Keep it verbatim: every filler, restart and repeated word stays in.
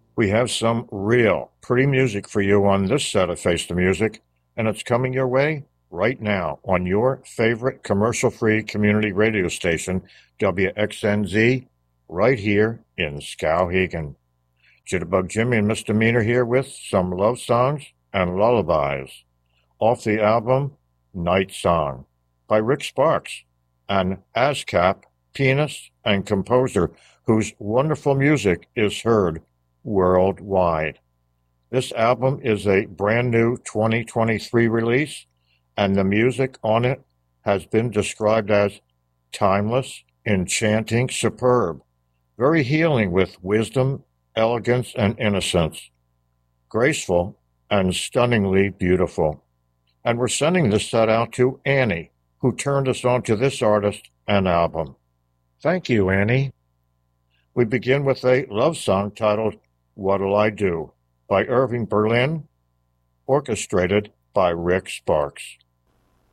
We have some real pretty music for you on this set of Face the Music, and it's coming your way right now on your favorite commercial-free community radio station, W X N Z, right here in Skowhegan. Jitterbug Jimmy and Misdemeanor here with some love songs and lullabies off the album Night Song by Rick Sparks, an ASCAP pianist and composer whose wonderful music is heard worldwide. This album is a brand new twenty twenty-three release, and the music on it has been described as timeless, enchanting, superb, very healing with wisdom, elegance, and innocence, graceful, and stunningly beautiful. And we're sending this set out to Annie, who turned us on to this artist and album. Thank you, Annie. We begin with a love song titled What'll I Do by Irving Berlin, orchestrated by Rick Sparks.